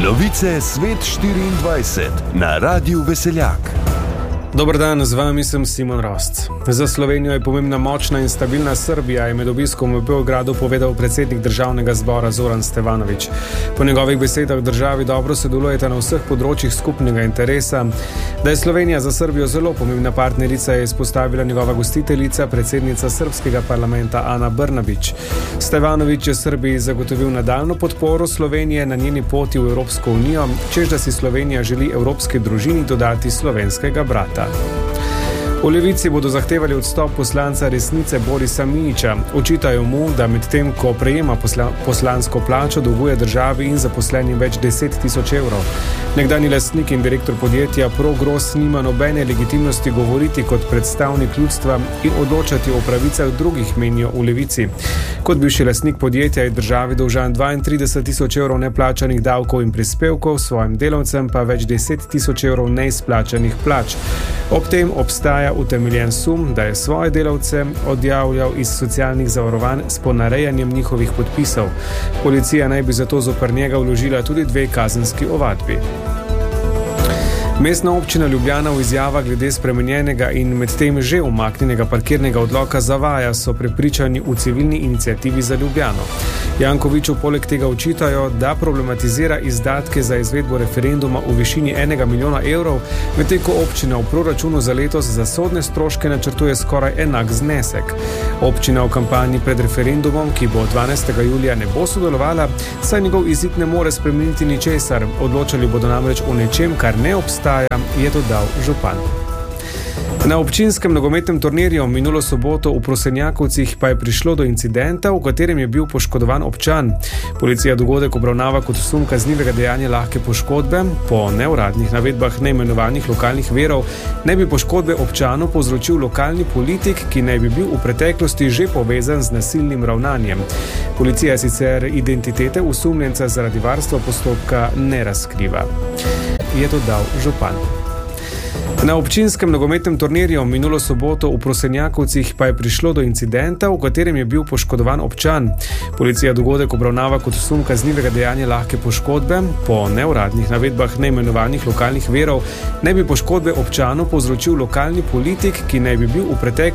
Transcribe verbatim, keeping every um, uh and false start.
Novice Svet štiriindvajset na Radiu Veseljak. Dober dan, z vami sem Simon Rost. Za Slovenijo je pomembna močna in stabilna Srbija, je med obiskom v Beogradu povedal predsednik državnega zbora Zoran Stevanović. Po njegovih besedah državi dobro sodelujeta na vseh področjih skupnega interesa. Da je Slovenija za Srbijo zelo pomembna partnerica, je izpostavila njegova gostiteljica, predsednica srbskega parlamenta Ana Brnabić. Stevanović je Srbiji zagotovil nadaljno podporo Slovenije na njeni poti v Evropsko unijo, čež da si Slovenija želi evropski družini dodati slovenskega brata. V Levici bodo zahtevali odstop poslanca Resnice Borisa Minića. Očitajo mu, da medtem ko prejema posla, poslansko plačo, dolguje državi in zaposlenim več deset tisoč evrov. Nekdanji lastnik in direktor podjetja Progros nima nobene legitimnosti govoriti kot predstavnik ljudstva in odločati o pravicah drugih, menijo v Levici. Kot bivši lastnik podjetja je državi dolžan dvaintrideset tisoč evrov neplačanih davkov in prispevkov, svojim delavcem pa več deset tisoč evrov neizplačanih plač. Ob tem obstaja utemeljen sum, da je svoje delavce odjavljal iz socialnih zavarovanj s ponarejanjem njihovih podpisov. Policija naj bi zato zoper njega vložila tudi dve kazenski ovadbi. Mestna občina Ljubljana v izjavah glede spremenjenega in medtem že umaknjenega parkirnega odloka zavaja, so prepričani v civilni iniciativi za Ljubljano. Jankoviću poleg tega očitajo, da problematizira izdatke za izvedbo referenduma v višini enega milijona evrov, medtem ko občina v proračunu za letos za sodne stroške načrtuje skoraj enak znesek. Občina v kampanji pred referendumom, ki bo dvanajstega julija, ne bo sodelovala, saj njegov izid ne more spremeniti ničesar. Odločali bodo namreč o nečem, kar ne obstaja, je dodal župan. Na občinskem nogometnem turnirju minulo soboto v Prosenjakovcih pa je prišlo do incidenta, v katerem je bil poškodovan občan. Policija dogodek obravnava kot sum kaznivega dejanja lahke poškodbe. Po neuradnih navedbah neimenovanih lokalnih virov naj bi poškodbe občanu povzročil lokalni politik, ki naj bi bil v preteklosti že povezan z nasilnim ravnanjem. Policija sicer identitete osumljenca zaradi varstva postopka ne razkriva, je dodal župan. Na občinskem nogometnem turnirju minulo soboto v Prosenjakovcih pa je prišlo do incidenta, v katerem je bil poškodovan občan. Policija dogodek obravnava kot sum kaznivega dejanja lahke poškodbe. Po neuradnih navedbah neimenovanih lokalnih virov naj bi poškodbe občanu povzročil lokalni politik, ki naj bi bil v preteklosti